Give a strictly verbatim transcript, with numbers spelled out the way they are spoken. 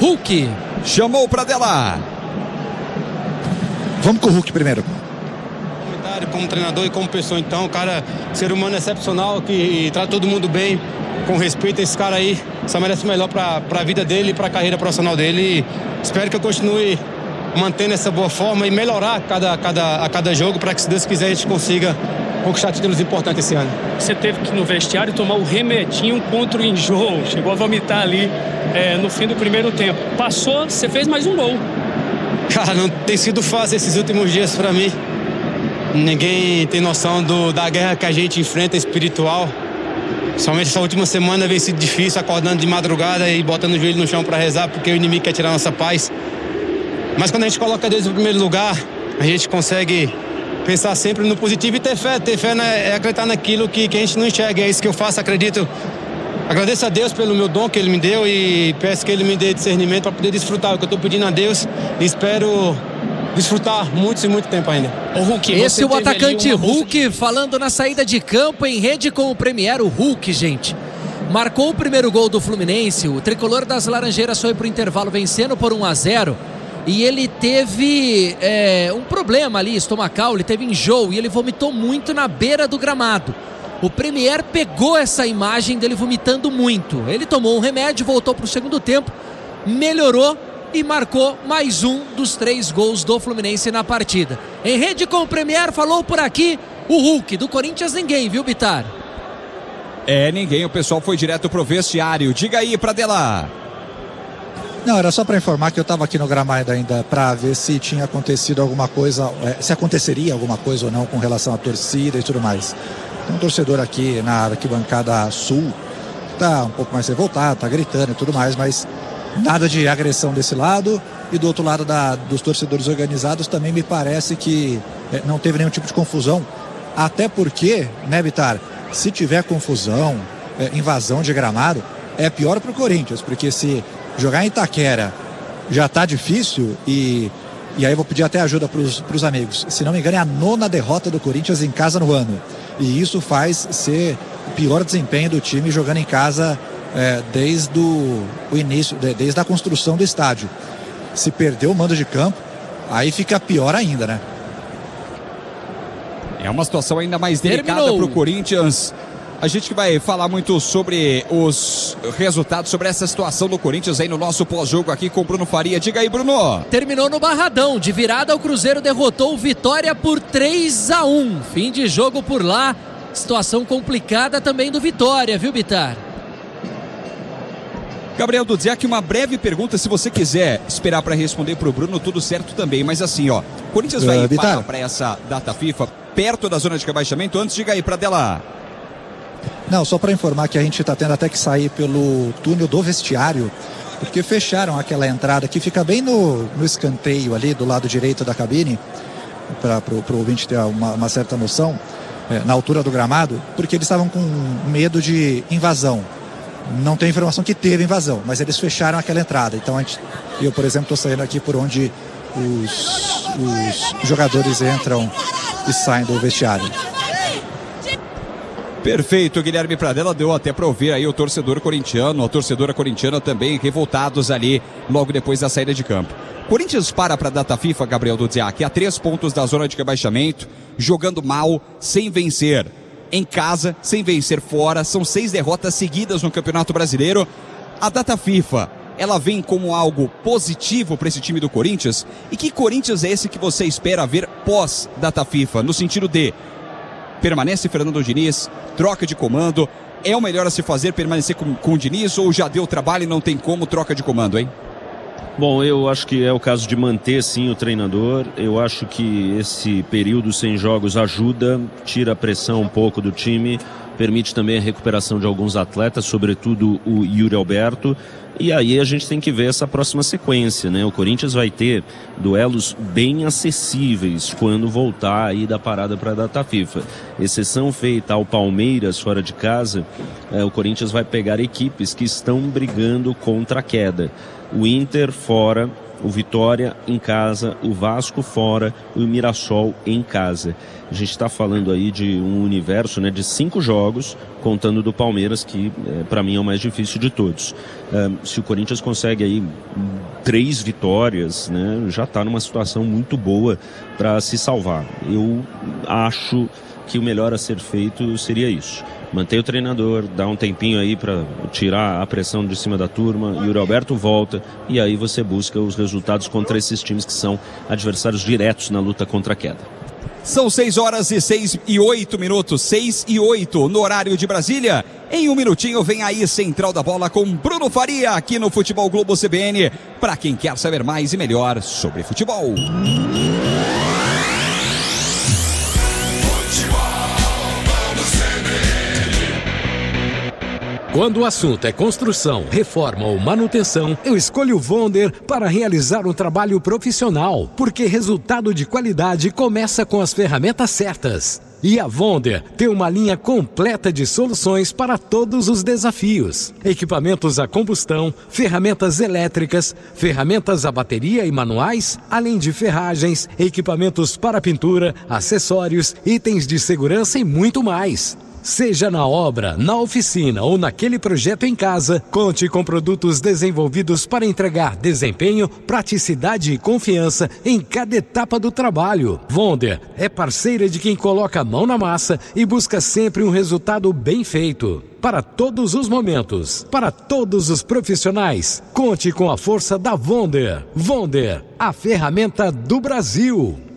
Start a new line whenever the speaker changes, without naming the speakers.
Hulk.
Chamou para dela.
Vamos com o Hulk primeiro.
Como treinador e como pessoa, então, o cara, ser humano excepcional, que trata todo mundo bem, com respeito. Esse cara aí só merece o melhor para a vida dele e para a carreira profissional dele. E espero que eu continue mantendo essa boa forma e melhorar a cada, a cada, a cada jogo, para que, se Deus quiser, a gente consiga conquistar títulos importantes esse ano.
Você teve que ir no vestiário tomar o remedinho contra o enjoo, chegou a vomitar ali é, no fim do primeiro tempo. Passou, você fez mais um gol.
Cara, não tem sido fácil esses últimos dias para mim. Ninguém tem noção do, da guerra que a gente enfrenta espiritual. Somente essa última semana vem sido difícil, acordando de madrugada e botando o joelho no chão para rezar, porque o inimigo quer tirar nossa paz. Mas quando a gente coloca Deus no primeiro lugar, a gente consegue pensar sempre no positivo e ter fé. Ter fé é acreditar naquilo que, que a gente não enxerga. É isso que eu faço, acredito. Agradeço a Deus pelo meu dom que Ele me deu e peço que Ele me dê discernimento para poder desfrutar o que eu estou pedindo a Deus. E espero desfrutar muito e muito tempo ainda.
O Hulk, esse é o atacante Hulk de... falando na saída de campo em rede com o Premier. O Hulk, gente, marcou o primeiro gol do Fluminense. O tricolor das Laranjeiras foi para o intervalo vencendo por um a zero. E ele teve é, um problema ali estomacal, ele teve enjoo e ele vomitou muito na beira do gramado. O Premier pegou essa imagem dele vomitando muito. Ele tomou um remédio, voltou para o segundo tempo, melhorou e marcou mais um dos três gols do Fluminense na partida. Em rede com o Premier, falou por aqui o Hulk. Do Corinthians ninguém, viu, Bitar?
É, ninguém. O pessoal foi direto pro vestiário. Diga aí, Pradella.
Não, era só para informar que eu estava aqui no gramado ainda para ver se tinha acontecido alguma coisa, se aconteceria alguma coisa ou não com relação à torcida e tudo mais. Tem um torcedor aqui na arquibancada sul, tá um pouco mais revoltado, tá gritando e tudo mais, mas nada de agressão desse lado. E do outro lado da, dos torcedores organizados também me parece que é, não teve nenhum tipo de confusão. Até porque, né, Bitar, se tiver confusão, é, invasão de gramado, é pior para o Corinthians, porque se jogar em Itaquera já tá difícil e, e aí eu vou pedir até ajuda para os amigos. Se não me engano, é a nona derrota do Corinthians em casa no ano. E isso faz ser o pior desempenho do time jogando em casa é, desde o, o início, desde a construção do estádio. Se perder o mando de campo, aí fica pior ainda, né?
É uma situação ainda mais delicada para o Corinthians. A gente que vai falar muito sobre os resultados, sobre essa situação do Corinthians aí no nosso pós-jogo aqui com o Bruno Faria. Diga aí, Bruno.
Terminou no Barradão. De virada, o Cruzeiro derrotou o Vitória por três a um. Fim de jogo por lá. Situação complicada também do Vitória, viu, Bitar?
Gabriel Dudziak, uma breve pergunta, se você quiser esperar para responder para o Bruno, tudo certo também. Mas assim, ó, o Corinthians vai uh, para essa data FIFA perto da zona de rebaixamento. Antes, diga aí, Pradella.
Não, só para informar que a gente está tendo até que sair pelo túnel do vestiário, porque fecharam aquela entrada que fica bem no, no escanteio ali do lado direito da cabine, para o ouvinte ter uma, uma certa noção, é, na altura do gramado, porque eles estavam com medo de invasão. Não tem informação que teve invasão, mas eles fecharam aquela entrada. Então a gente, eu, por exemplo, estou saindo aqui por onde os, os jogadores entram e saem do vestiário.
Perfeito, Guilherme Pradella, deu até para ouvir aí o torcedor corintiano, a torcedora corintiana também revoltados ali logo depois da saída de campo. Corinthians para para a data FIFA, Gabriel Dudziak, a três pontos da zona de rebaixamento, jogando mal, sem vencer em casa, sem vencer fora, são seis derrotas seguidas no Campeonato Brasileiro. A data FIFA, ela vem como algo positivo para esse time do Corinthians? E que Corinthians é esse que você espera ver pós data FIFA, no sentido de permanece Fernando Diniz, troca de comando, é o melhor a se fazer permanecer com, com o Diniz ou já deu trabalho e não tem como troca de comando, hein?
Bom, eu acho que é o caso de manter sim o treinador. Eu acho que esse período sem jogos ajuda, tira a pressão um pouco do time, permite também a recuperação de alguns atletas, sobretudo o Yuri Alberto. E aí a gente tem que ver essa próxima sequência, né? O Corinthians vai ter duelos bem acessíveis quando voltar aí da parada para a data FIFA. Exceção feita ao Palmeiras fora de casa, é, o Corinthians vai pegar equipes que estão brigando contra a queda. O Inter fora O Vitória em casa, o Vasco fora, o Mirassol em casa. A gente está falando aí de um universo, né, de cinco jogos, contando do Palmeiras, que é, para mim é o mais difícil de todos. Um, se o Corinthians consegue aí três vitórias, né, já está numa situação muito boa para se salvar. Eu acho que o melhor a ser feito seria isso. Manter o treinador, dar um tempinho aí para tirar a pressão de cima da turma, Yuri Alberto volta e aí você busca os resultados contra esses times que são adversários diretos na luta contra a queda.
São seis horas e seis e oito minutos, seis e oito no horário de Brasília. Em um minutinho vem aí Central da Bola com Bruno Faria aqui no Futebol Globo C B N, para quem quer saber mais e melhor sobre futebol.
Quando o assunto é construção, reforma ou manutenção, eu escolho o Vonder para realizar um trabalho profissional, porque resultado de qualidade começa com as ferramentas certas. E a Vonder tem uma linha completa de soluções para todos os desafios. Equipamentos a combustão, ferramentas elétricas, ferramentas a bateria e manuais, além de ferragens, equipamentos para pintura, acessórios, itens de segurança e muito mais. Seja na obra, na oficina ou naquele projeto em casa, conte com produtos desenvolvidos para entregar desempenho, praticidade e confiança em cada etapa do trabalho. Vonder é parceira de quem coloca a mão na massa e busca sempre um resultado bem feito. Para todos os momentos, para todos os profissionais, conte com a força da Vonder. Vonder, a ferramenta do Brasil.